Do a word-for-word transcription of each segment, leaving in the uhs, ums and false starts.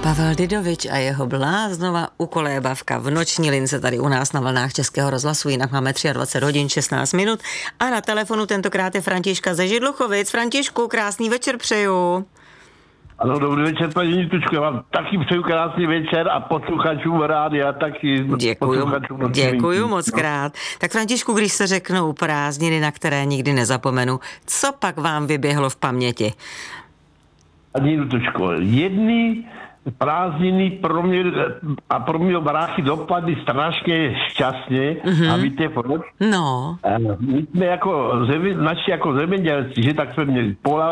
Pavel Didovič a jeho bláznova ukolébavka v noční lince tady u nás na vlnách Českého rozhlasu, jinak máme dvacet tři hodin šestnáct minut a na telefonu tentokrát je Františka ze Židluchovic. Františku, krásný večer přeju. Ano, dobrý večer, paní Nitučko, já vám taky přeju krásný večer a posluchačům rádia taky. Děkuju, děkuju moc krát. Tak Františku, když se řeknou prázdniny, na které nikdy nezapomenu, co pak vám vyběhlo v paměti? Paní Nitučko, jedny prázdniny pro mě a pro mě bráchy dopadly strašně šťastně. Mm-hmm. A víte proč? No. My jsme jako, zemi, naši jako zemědělci, že tak jsme měli pola,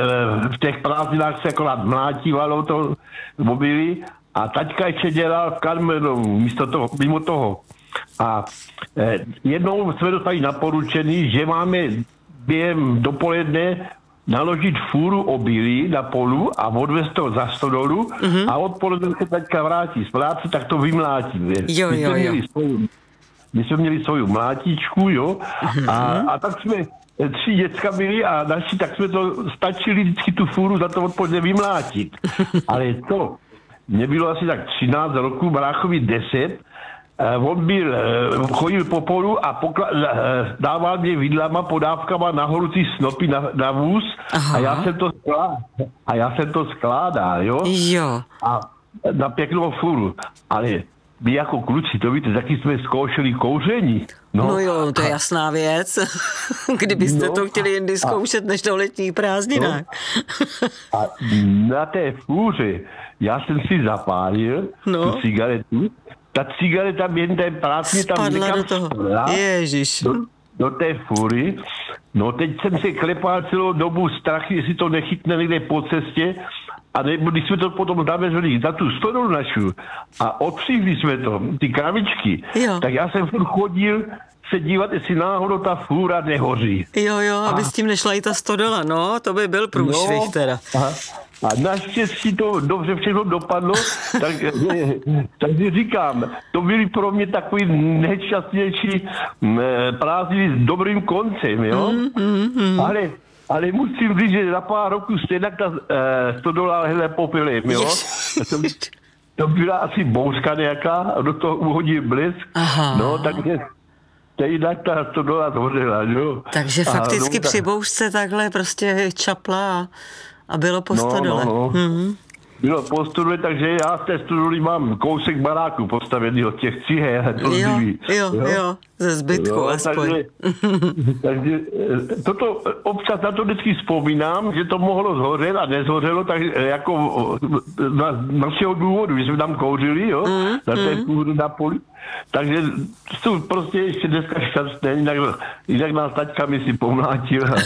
v těch prázdninách se akorát mlátívalo to mobily a taťka ještě dělal v Karmelu místo toho, mimo toho. A eh, jednou jsme dostali naporučený, že máme během dopoledne naložit fůru obilí na polu a odvést to za stodolu mm-hmm. a odpoledne se taťka vrátí z práce, tak to vymlátí. Jo, my, jo, jsme jo. Měli svoju, my jsme měli svoju mlátičku, jo, mm-hmm. a, a tak jsme tři děcka byli a naši, tak jsme to stačili vždycky tu fůru za to odpoledne vymlátit. Ale to, mě bylo asi tak třináct roků, bráchovi deset, Uh, on byl, uh, chodil po polu a pokla- uh, dával mě vidlama, podávkama nahoru ty snopy na, na vůz. Aha. a já jsem to skládal, a já jsem to skládal, jo? Jo. A na pěknou fůru. Ale my jako kluci, to víte, taky jsme zkoušeli kouření. No, no jo, to je jasná věc. Kdybyste no, to chtěli jindy zkoušet, a, než do letních prázdninách. No, a na té fůře já jsem si zapálil no. tu cigaretu. Ta cigareta během té práce tam někam spadla. Ježiš. Do, do té fůry. No teď jsem se klepal celou dobu strach, jestli to nechytne někde po cestě. A nebo když jsme to potom zavezli za tu stodolu našu a odstřihli jsme to, ty kravičky, jo. tak já jsem furt chodil se dívat, jestli náhodou ta fůra nehoří. Jo, jo, aby a... s tím nešla i ta stodola, no, to by byl průšvih no, teda. A, a naštěstí to dobře všechno dopadlo, tak, takže říkám, to byly pro mě takový nejšťastnější prázdniny s dobrým koncem, jo, mm, mm, mm. ale Ale musím říct, že za pár roků stejně ta uh, stodola hele popilím, jo. To, to byla asi bouřka nějaká a do toho uhodí blesk. Aha. No, takže stejně ta stodola zhořela, jo. Takže fakticky a, no, při bouřce takhle prostě čapla a bylo po stodole. No, no, no. Mm-hmm. Bylo po stodole, takže já v té stodoli mám kousek baráku postavený od těch cihel. Jo, jo, jo, jo, ze zbytku jo, aspoň. Takže, takže toto občas na to vždycky vzpomínám, že to mohlo zhořet a nezhořelo, tak jako na našeho důvodu, že jsme tam kouřili, jo, mm, na té půdy mm. na poli. Takže jsou prostě ještě dneska šťastné, jinak, jinak nás taťka mi si pomlátila.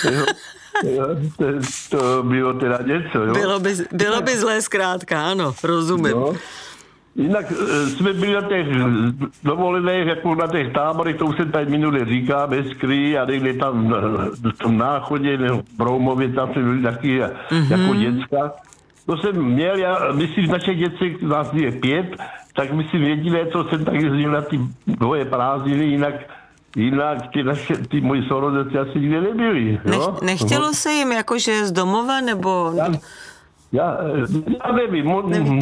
Jo, to, to bylo teda něco, jo. Bylo by, bylo by zlé zkrátka, ano, rozumím. No. Jinak jsme byli na těch dovolených, jako na těch táborech, to už jsem tady minule říká, bez Krý a někde tam v tom náchodě, nebo v Broumově, tam jsme byli taky mm-hmm. jako děcka. To jsem měl, já myslím, z našich děcek, nás je pět, tak myslím jediné, co jsem taky zděl na ty dvoje prázdniny, jinak Jinak ty, naše, ty moji sourozenci asi nikde nebyli. Nech, nechtělo se jim jakože z domova, nebo... Já, já, já nevím, mo, mm.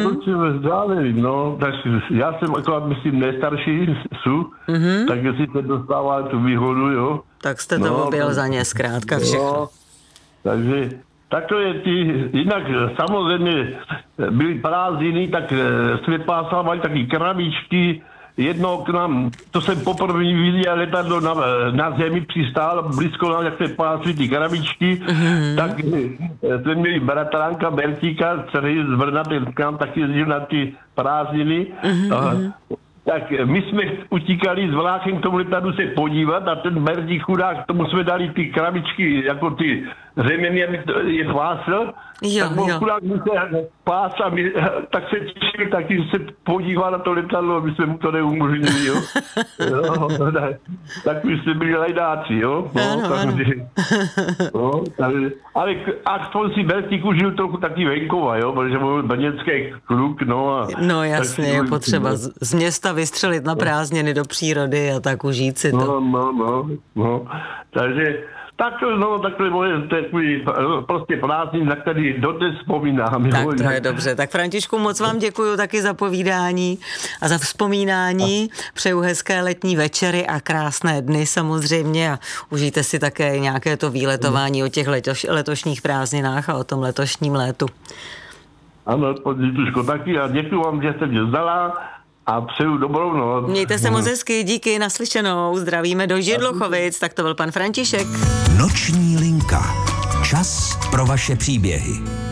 já nevím, no, tak já jsem akorát, myslím, nejstarší jsou, mm-hmm. takže si se dostával tu výhodu, jo. Tak jste to no, objel za ně zkrátka všechno. No, takže... Tak to je ty, jinak samozřejmě byly prázdniny, tak jsme pásávali taky krabičky. Jedno k nám, to jsem poprvé viděl letadlo na, na zemi přistál, blízko nám, jak se pásly ty krabičky, mm-hmm. tak jsme měli bratránka Bertíka, který z Brna, ten k nám taky jezdil na ty prázdniny. Mm-hmm. Tak my jsme utíkali s vlákem k tomu letadlu se podívat a ten Bertík chudák, tomu jsme dali ty krabičky, jako ty řemeny, aby je pásl. Jo, tak byl jo. chudák mi se pás a my, tak se těšil, taky se podíval na to letadlo, aby jsme mu to neumožnili, jo. jo tak, tak my jsme byli lajdáci, jo. No, ano, takže, ano. no, takže, ale aspoň si Bertík užil trochu taky venkova, jo, protože byl brněnský kluk, no. A, no jasně, je potřeba z, z města vystřelit na prázdniny do přírody a tak užít si to. No, no, no, no. Takže Tak, no, takhle moje takový prostě prázdnin, na který dodnes vzpomínám. Tak to je dobře. Tak Františku, moc vám děkuju taky za povídání a za vzpomínání. Přeju hezké letní večery a krásné dny samozřejmě a užijte si také nějaké to výletování o těch letoš, letošních prázdninách a o tom letošním létu. Ano, Tuško, taky a děkuju vám, že jste mě vzala a přeju dobrou noc. Mějte se moc hezky, díky, naslyšenou, zdravíme do Židluchovic, tak to byl pan František. Noční linka. Čas pro vaše příběhy.